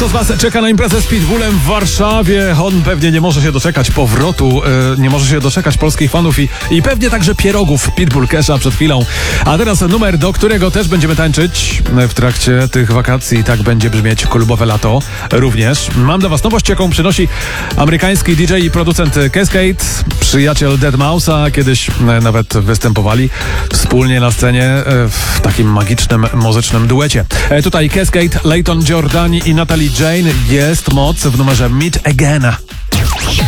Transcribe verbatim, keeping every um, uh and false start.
kto z was czeka na imprezę z Pitbullem w Warszawie? On pewnie nie może się doczekać powrotu, yy, nie może się doczekać polskich fanów i, i pewnie także pierogów Pitbull Kesha przed chwilą. A teraz numer, do którego też będziemy tańczyć w trakcie tych wakacji. Tak będzie brzmieć klubowe lato również. Mam dla was nowość, jaką przynosi amerykański D J i producent Kaskade, przyjaciel deadmau five. Kiedyś nawet występowali wspólnie na scenie w takim magicznym muzycznym duecie. Tutaj Kaskade, Layton Giordani i Natalie Jane. Jest moc w numerze Meet Again.